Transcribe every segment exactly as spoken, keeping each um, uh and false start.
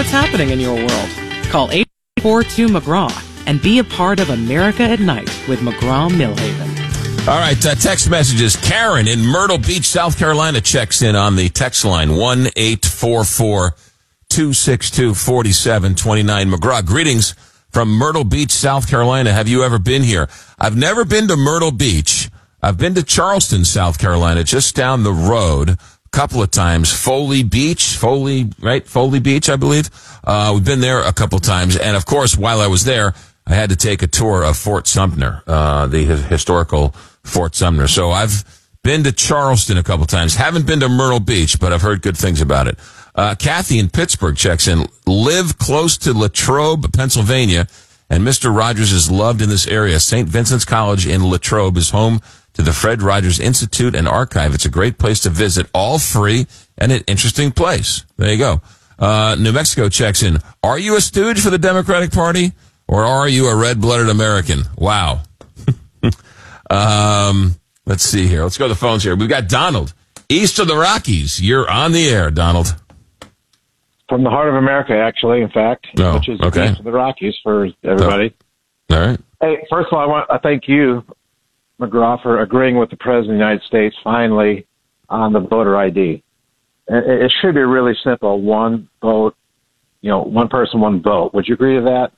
what's happening in your world. Call eight four two McGraw and be a part of America at Night with McGraw-Millhaven. All right, uh, text messages. Karen in Myrtle Beach, South Carolina checks in on the text line one eight four four two six two four seven two nine. McGraw, greetings from Myrtle Beach, South Carolina. Have you ever been here? I've never been to Myrtle Beach. I've been to Charleston, South Carolina, just down the road a couple of times. Foley Beach, Foley, right? Foley Beach, I believe. Uh, we've been there a couple of times. And of course, while I was there, I had to take a tour of Fort Sumter, uh, the historical Fort Sumter. So I've been to Charleston a couple of times. Haven't been to Myrtle Beach, but I've heard good things about it. Uh, Kathy in Pittsburgh checks in. Live close to Latrobe, Pennsylvania, and Mister Rogers is loved in this area. Saint Vincent's College in Latrobe is home to the Fred Rogers Institute and Archive. It's a great place to visit, all free, and an interesting place. There you go. Uh, New Mexico checks in. Are you a stooge for the Democratic Party, or are you a red-blooded American? Wow. um, let's see here. Let's go to the phones here. We've got Donald, east of the Rockies. You're on the air, Donald. From the heart of America, actually, in fact, oh, which is okay. east of the Rockies for everybody. All right. Hey, first of all, I want to thank you, McGraw, for agreeing with the President of the United States finally on the voter I D. It, it should be really simple: one vote, you know, one person, one vote. Would you agree to that?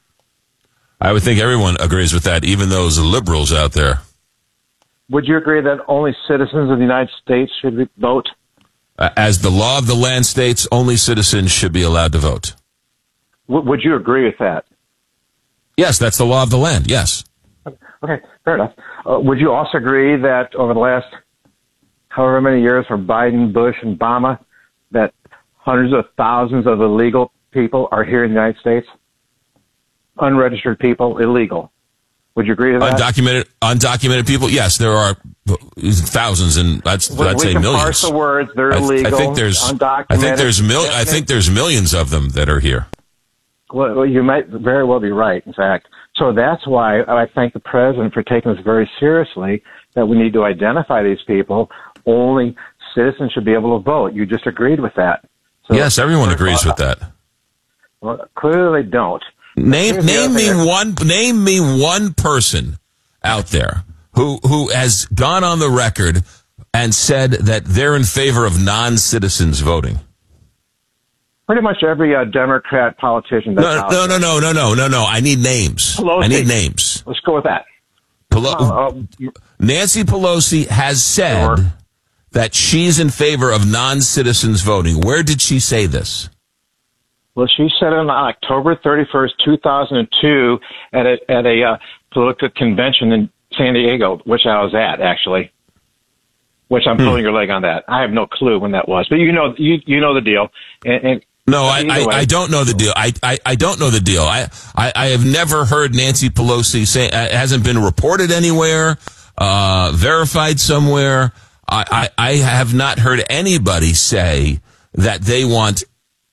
I would think everyone agrees with that, even those liberals out there. Would you agree that only citizens of the United States should vote? Uh, as the law of the land states, only citizens should be allowed to vote. W- would you agree with that? Yes, that's the law of the land, yes. Okay, fair enough. Uh, would you also agree that over the last however many years from Biden, Bush, and Obama, that hundreds of thousands of illegal people are here in the United States? Unregistered people, illegal. Would you agree to that? Undocumented, undocumented people. Yes, there are thousands, and that's we, I'd we say can millions. Parse the words. They're I, illegal. I think there's. Undocumented. I think there's mil- I think there's millions of them that are here. Well, well, you might very well be right. In fact, so that's why I thank the president for taking this very seriously. That we need to identify these people. Only citizens should be able to vote. You just agreed with that. So, yes, everyone agrees with that. Well, clearly they don't. Name name me one name me one person out there who who has gone on the record and said that they're in favor of non-citizens voting. Pretty much every uh, Democrat politician. That's No, no, no, no, no, no, no, no. I need names. Pelosi. I need names. Let's go with that. Pelo- Uh, uh, Nancy Pelosi has said Sure. that she's in favor of non-citizens voting. Where did she say this? Well, she said it on October thirty-first, two thousand two, at a at a uh, political convention in San Diego, which I was at actually. Which I'm Hmm. pulling your leg on that. I have no clue when that was, but you know you you know the deal. And, and No, I, I, way. I don't know the deal. I, I, I don't know the deal. I, I, I have never heard Nancy Pelosi say, it hasn't been reported anywhere, uh, verified somewhere. I, I, I have not heard anybody say that they want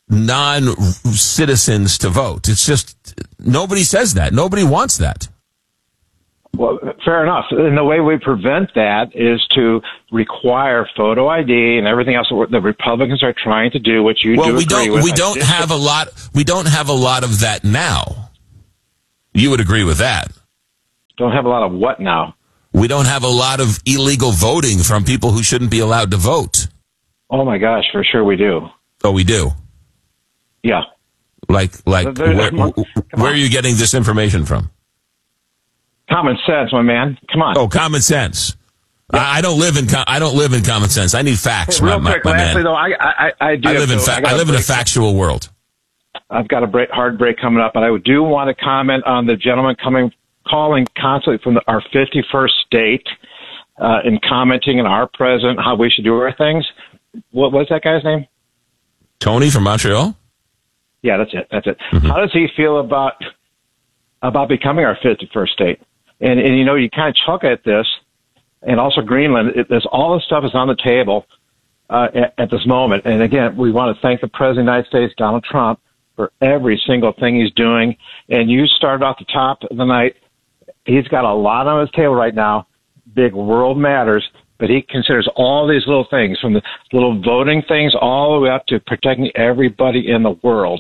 non-citizens to vote. It's just, nobody says that. Nobody wants that. Well, fair enough. And the way we prevent that is to require photo I D and everything else that the Republicans are trying to do, which you well, do we agree don't, with. we don't have a lot, we don't have a lot of that now. You would agree with that. Don't have a lot of what now? We don't have a lot of illegal voting from people who shouldn't be allowed to vote. Oh my gosh, for sure we do. Oh, we do. Yeah. Like, like, There- where, come on. where are you getting this information from? Common sense, my man. Come on. Oh, common sense. I, I don't live in, com- I don't live in common sense. I need facts, Hey, real my, quick, my, my lastly, man. though, I, I, I do. I have live in, to- fa- I, gotta I live in a break. factual world. I've got a break, hard break coming up, but I do want to comment on the gentleman coming, calling constantly from the, our fifty-first state, uh, and commenting on our president, how we should do our things. What was that guy's name? Tony from Montreal? Yeah, that's it. That's it. Mm-hmm. How does he feel about about becoming our fifty-first state? And, and you know, you kind of chuckle at this, and also Greenland. It, there's all this stuff is on the table uh, at, at this moment. And again, we want to thank the President of the United States, Donald Trump, for every single thing he's doing. And you started off the top of the night. He's got a lot on his table right now. Big world matters. But he considers all these little things, from the little voting things all the way up to protecting everybody in the world.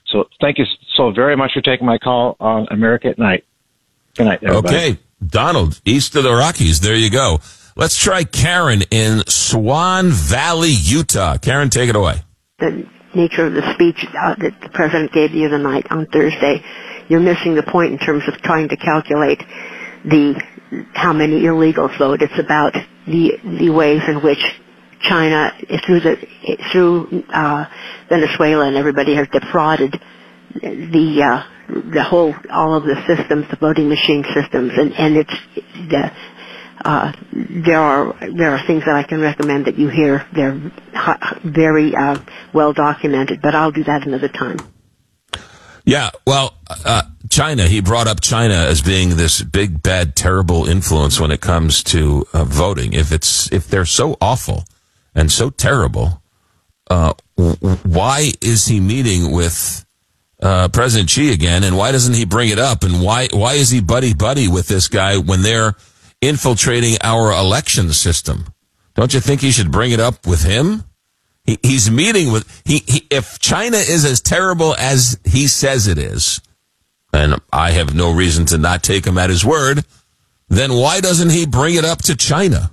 So thank you so very much for taking my call on America at Night. Good night, everybody. Okay, Donald, east of the Rockies. There you go. Let's try Karen in Swan Valley, Utah. Karen, take it away. The nature of the speech uh, that the president gave the other night on Thursday, you're missing the point in terms of trying to calculate the how many illegals vote. It's about the the ways in which China, through the through uh, Venezuela and everybody, has defrauded the uh, the whole all of the systems, the voting machine systems, and and it's the. Uh, there are there are things that I can recommend that you hear. They're very uh, well documented, but I'll do that another time. Yeah, well, uh, China, he brought up China as being this big, bad, terrible influence when it comes to uh, voting. If it's if they're so awful and so terrible, uh, w- why is he meeting with uh, President Xi again, and why doesn't he bring it up? And why why is he buddy-buddy with this guy when they're infiltrating our election system? Don't you think he should bring it up with him? He, he's meeting with, he, he, if China is as terrible as he says it is, and I have no reason to not take him at his word, then why doesn't he bring it up to China?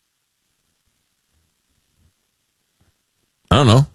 I don't know.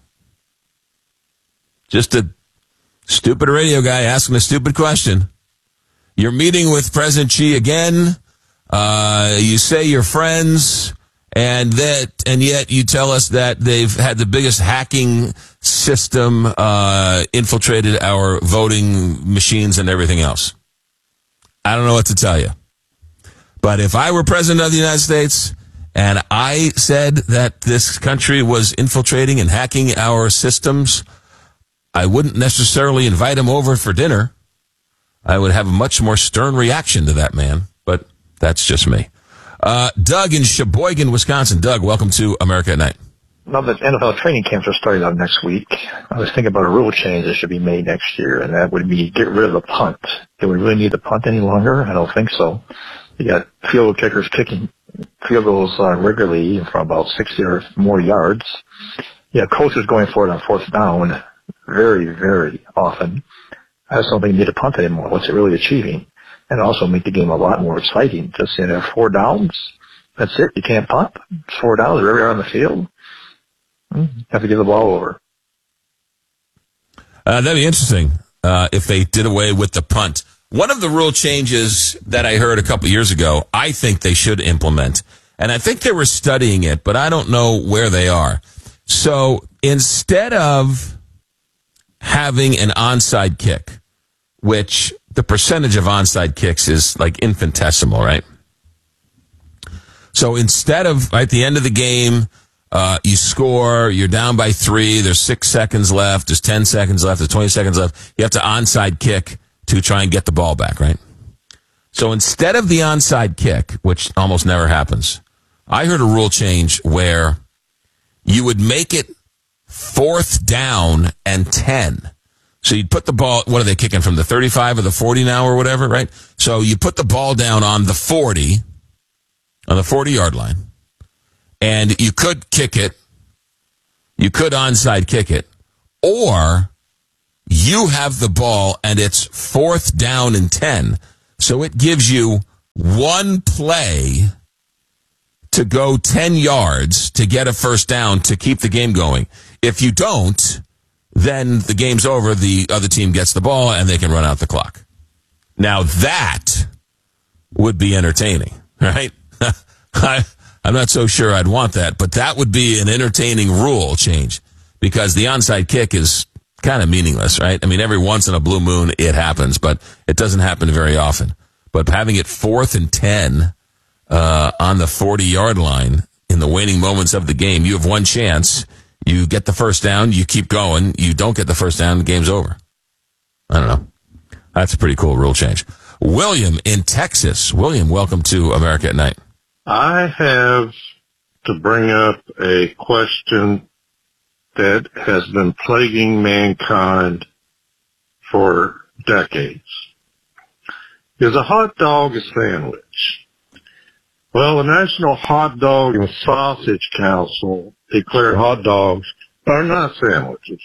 Just a stupid radio guy asking a stupid question. You're meeting with President Xi again. Uh, you say you're friends, and that, and yet you tell us that they've had the biggest hacking system, uh, infiltrated our voting machines and everything else. I don't know what to tell you. But if I were president of the United States and I said that this country was infiltrating and hacking our systems, I wouldn't necessarily invite him over for dinner. I would have a much more stern reaction to that man, but that's just me. Uh, Doug in Sheboygan, Wisconsin. Doug, welcome to America at Night. Now that N F L training camps are starting out next week, I was thinking about a rule change that should be made next year, and that would be get rid of the punt. Do we really need the punt any longer? I don't think so. You got field kickers kicking field goals uh, regularly from about sixty or more yards. You have coaches going for it on fourth down very, very often. I just don't think you need a punt anymore. What's it really achieving? And also make the game a lot more exciting. Just, you know, four downs, that's it. You can't punt. It's four downs wherever you're on the field. You have to give the ball over. Uh, that'd be interesting uh, if they did away with the punt. One of the rule changes that I heard a couple years ago, I think they should implement. And I think they were studying it, but I don't know where they are. So instead of having an onside kick, which the percentage of onside kicks is like infinitesimal, right? So instead of at the end of the game, uh, you score, you're down by three, there's six seconds left, there's ten seconds left, there's twenty seconds left, you have to onside kick to try and get the ball back, right? So instead of the onside kick, which almost never happens, I heard a rule change where you would make it fourth down and ten. So you'd put the ball, what are they kicking, from the thirty-five or the forty now or whatever, right? So you put the ball down on the forty, on the forty-yard line, and you could kick it, you could onside kick it, or you have the ball and it's fourth down and ten. So it gives you one play to go ten yards to get a first down to keep the game going. If you don't, then the game's over, the other team gets the ball, and they can run out the clock. Now that would be entertaining, right? I, I'm not so sure I'd want that, but that would be an entertaining rule change, because the onside kick is kind of meaningless, right? I mean, every once in a blue moon it happens, but it doesn't happen very often. But having it fourth and ten uh, on the forty-yard line in the waning moments of the game, you have one chance. You get the first down, you keep going. You don't get the first down, the game's over. I don't know. That's a pretty cool rule change. William in Texas. William, welcome to America at Night. I have to bring up a question that has been plaguing mankind for decades. Is a hot dog a sandwich? Well, the National Hot Dog and Sausage Council declared hot dogs are not sandwiches.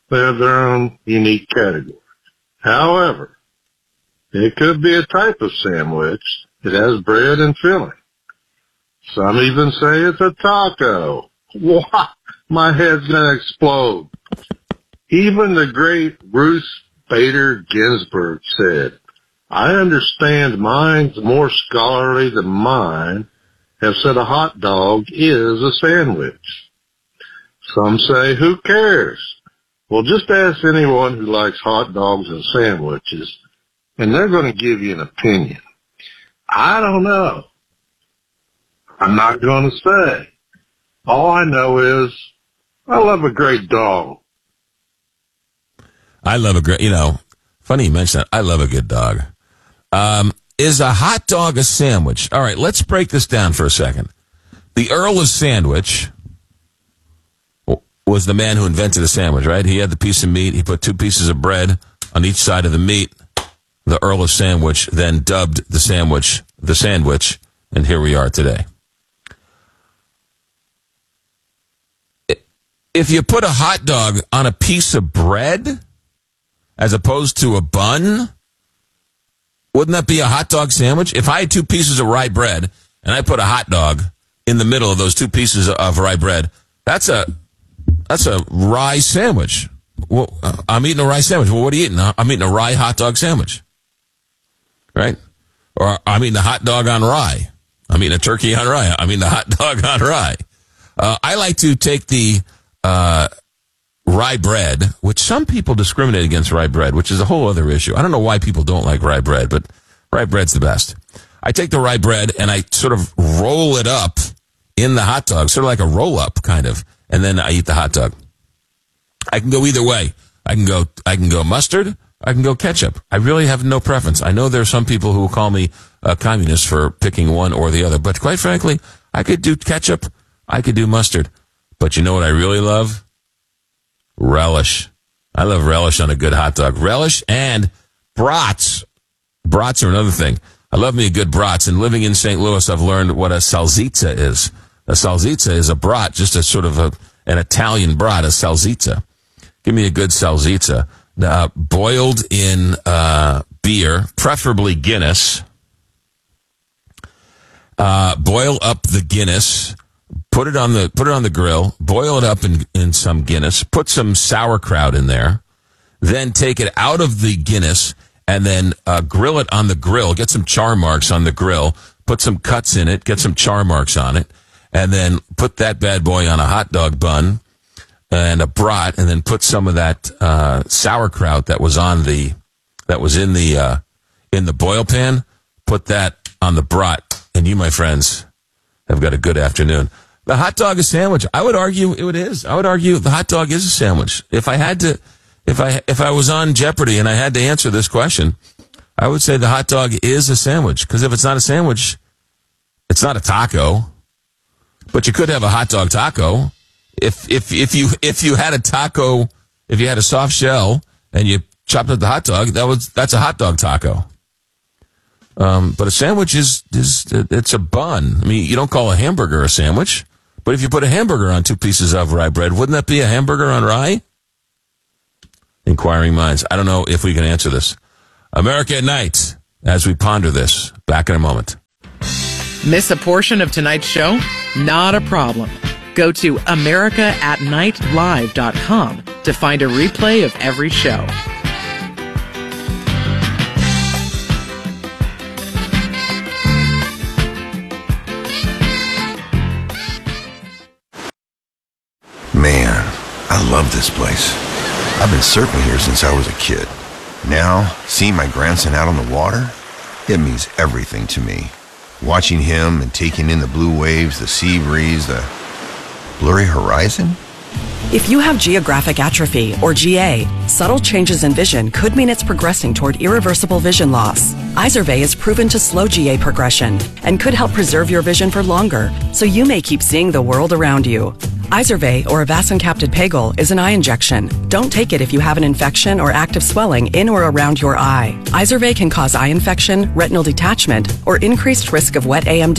They have their own unique category. However, it could be a type of sandwich that has bread and filling. Some even say it's a taco. Wow, my head's going to explode. Even the great Ruth Bader Ginsburg said, I understand minds more scholarly than mine have said a hot dog is a sandwich. Some say, who cares? Well, just ask anyone who likes hot dogs and sandwiches, and they're going to give you an opinion. I don't know. I'm not going to say. All I know is I love a great dog. I love a great, you know, funny you mention that. I love a good dog. Um, is a hot dog a sandwich? All right, let's break this down for a second. The Earl of Sandwich was the man who invented a sandwich, right? He had the piece of meat. He put two pieces of bread on each side of the meat. The Earl of Sandwich then dubbed the sandwich the sandwich, and here we are today. If you put a hot dog on a piece of bread as opposed to a bun, wouldn't that be a hot dog sandwich? If I had two pieces of rye bread and I put a hot dog in the middle of those two pieces of rye bread, that's a that's a rye sandwich. Well, I'm eating a rye sandwich. Well, what are you eating? I'm eating a rye hot dog sandwich, right? Or I'm eating a hot dog on rye. I'm eating a turkey on rye. I'm eating a hot dog on rye. Uh, I like to take the uh, rye bread, which some people discriminate against rye bread, which is a whole other issue. I don't know why people don't like rye bread, but rye bread's the best. I take the rye bread and I sort of roll it up in the hot dog, sort of like a roll-up kind of, and then I eat the hot dog. I can go either way. I can go I can go mustard, I can go ketchup. I really have no preference. I know there are some people who will call me a communist for picking one or the other, but quite frankly, I could do ketchup, I could do mustard. But you know what I really love? Relish. I love relish on a good hot dog. Relish and brats. Brats are another thing. I love me a good brats, and living in Saint Louis, I've learned what a salsiccia is. A salsiccia is a brat, just a sort of a, an Italian brat, a salsiccia. Give me a good salsiccia. Uh, boiled in uh, beer, preferably Guinness. Uh, boil up the Guinness. Put it on the put it on the grill. Boil it up in, in some Guinness. Put some sauerkraut in there. Then take it out of the Guinness and then uh, grill it on the grill. Get some char marks on the grill. Put some cuts in it. Get some char marks on it. And then put that bad boy on a hot dog bun and a brat, and then put some of that uh, sauerkraut that was on the that was in the uh, in the boil pan. Put that on the brat, and you, my friends, have got a good afternoon. The hot dog is a sandwich. I would argue it is. I would argue the hot dog is a sandwich. If I had to, if I if I was on Jeopardy and I had to answer this question, I would say the hot dog is a sandwich. Because if it's not a sandwich, it's not a taco. But you could have a hot dog taco. If if if you if you had a taco, if you had a soft shell and you chopped up the hot dog, that was that's a hot dog taco. Um, but a sandwich is is it's a bun. I mean, you don't call a hamburger a sandwich. But if you put a hamburger on two pieces of rye bread, wouldn't that be a hamburger on rye? Inquiring minds. I don't know if we can answer this. America at Night, as we ponder this. Back in a moment. Miss a portion of tonight's show? Not a problem. Go to america at night live dot com to find a replay of every show. Man, I love this place. I've been surfing here since I was a kid. Now, seeing my grandson out on the water, it means everything to me. Watching him and taking in the blue waves, the sea breeze, the blurry horizon. If you have geographic atrophy, or G A, subtle changes in vision could mean it's progressing toward irreversible vision loss. Izervay is proven to slow G A progression and could help preserve your vision for longer, so you may keep seeing the world around you. Izervay, or avacincaptad pegol, is an eye injection. Don't take it if you have an infection or active swelling in or around your eye. Izervay can cause eye infection, retinal detachment, or increased risk of wet A M D.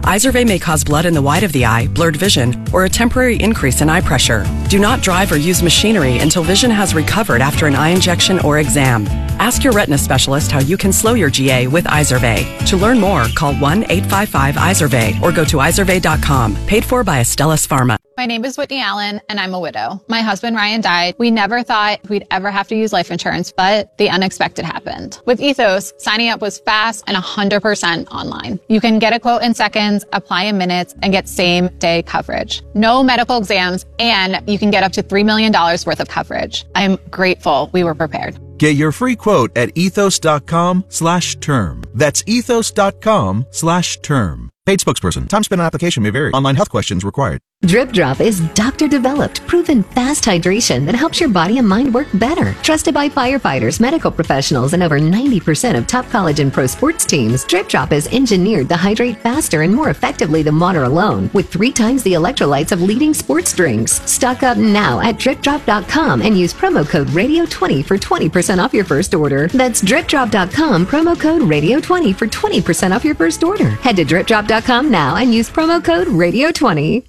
Izervay may cause blood in the white of the eye, blurred vision, or a temporary increase in eye pressure. Do not drive or use machinery until vision has recovered after an eye injection or exam. Ask your retina specialist how you can slow your G A with Izervay. To learn more, call one eight five five Izervay or go to izervay dot com. Paid for by Astellas Pharma. My name is Whitney Allen, and I'm a widow. My husband, Ryan, died. We never thought we'd ever have to use life insurance, but the unexpected happened. With Ethos, signing up was fast and one hundred percent online. You can get a quote in seconds, apply in minutes, and get same-day coverage. No medical exams, and you can get up to three million dollars worth of coverage. I'm grateful we were prepared. Get your free quote at ethos.com slash term. That's ethos.com slash term. Paid spokesperson. Time spent on application may vary. Online health questions required. Drip Drop is doctor-developed, proven fast hydration that helps your body and mind work better. Trusted by firefighters, medical professionals, and over ninety percent of top college and pro sports teams, Drip Drop is engineered to hydrate faster and more effectively than water alone, with three times the electrolytes of leading sports drinks. Stock up now at drip drop dot com and use promo code radio twenty for twenty percent off your first order. That's drip drop dot com, promo code radio twenty for twenty percent off your first order. Head to drip drop dot com now and use promo code radio twenty.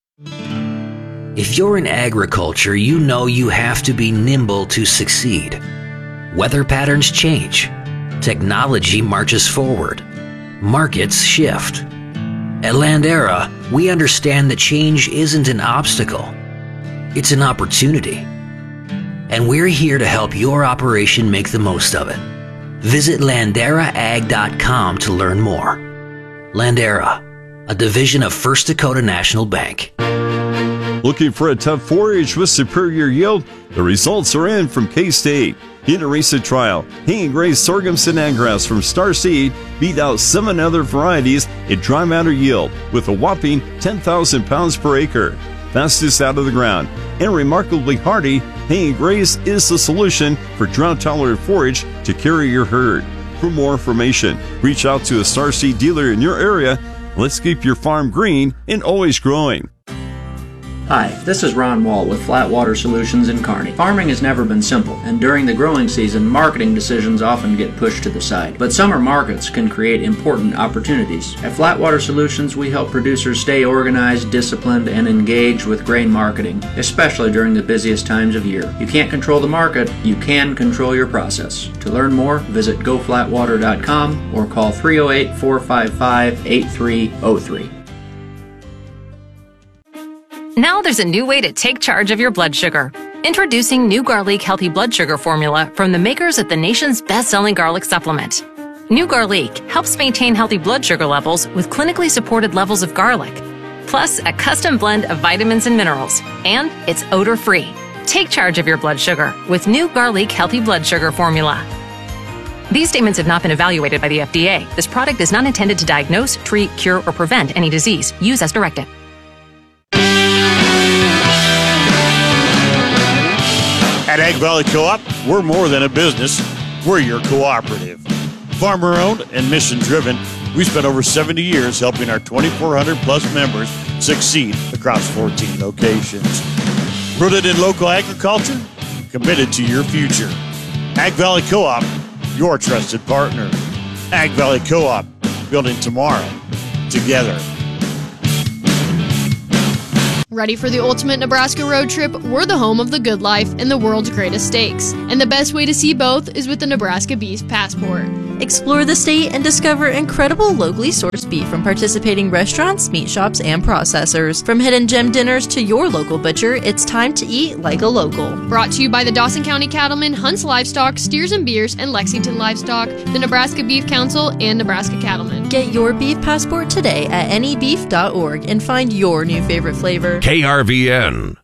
If you're in agriculture, you know you have to be nimble to succeed. Weather patterns change. Technology marches forward. Markets shift. At Landera, we understand that change isn't an obstacle. It's an opportunity. And we're here to help your operation make the most of it. Visit landera ag dot com to learn more. Landera, a division of First Dakota National Bank. Looking for a tough forage with superior yield? The results are in from K-State. In a recent trial, Hanging Gray Sorghum Sinagras from Star Seed beat out seven other varieties in dry matter yield with a whopping ten thousand pounds per acre. Fastest out of the ground and remarkably hardy, Hanging Grays is the solution for drought-tolerant forage to carry your herd. For more information, reach out to a Star Seed dealer in your area. Let's keep your farm green and always growing. Hi, this is Ron Wall with Flatwater Solutions in Kearney. Farming has never been simple, and during the growing season, marketing decisions often get pushed to the side. But summer markets can create important opportunities. At Flatwater Solutions, we help producers stay organized, disciplined, and engaged with grain marketing, especially during the busiest times of year. You can't control the market, you can control your process. To learn more, visit go flatwater dot com or call three oh eight, four five five, eight three oh three. Now there's a new way to take charge of your blood sugar. Introducing New Garlic Healthy Blood Sugar Formula from the makers of the nation's best-selling garlic supplement. New Garlic helps maintain healthy blood sugar levels with clinically supported levels of garlic, plus a custom blend of vitamins and minerals, and it's odor-free. Take charge of your blood sugar with New Garlic Healthy Blood Sugar Formula. These statements have not been evaluated by the F D A. This product is not intended to diagnose, treat, cure, or prevent any disease. Use as directed. At Ag Valley Co-op, we're more than a business. We're your cooperative. Farmer-owned and mission-driven, we spent over seventy years helping our twenty-four hundred plus members succeed across fourteen locations. Rooted in local agriculture, committed to your future. Ag Valley Co-op, your trusted partner. Ag Valley Co-op, building tomorrow together. Ready for the ultimate Nebraska road trip? We're the home of the good life and the world's greatest steaks. And the best way to see both is with the Nebraska Beef Passport. Explore the state and discover incredible locally sourced beef from participating restaurants, meat shops, and processors. From hidden gem dinners to your local butcher, it's time to eat like a local. Brought to you by the Dawson County Cattlemen, Hunts Livestock, Steers and Beers, and Lexington Livestock, the Nebraska Beef Council, and Nebraska Cattlemen. Get your beef passport today at any beef dot org and find your new favorite flavor. K R V N.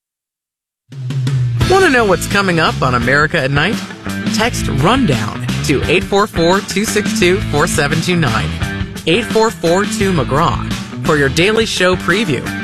Want to know what's coming up on America at Night? Text RUNDOWN to eight four four, two six two, four seven two nine. eight four four two McGraw for your daily show preview.